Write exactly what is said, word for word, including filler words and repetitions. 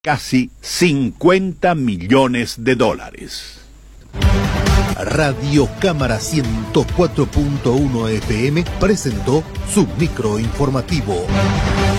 casi cincuenta millones de dólares. Radio Cámara ciento cuatro punto uno F M presentó su microinformativo.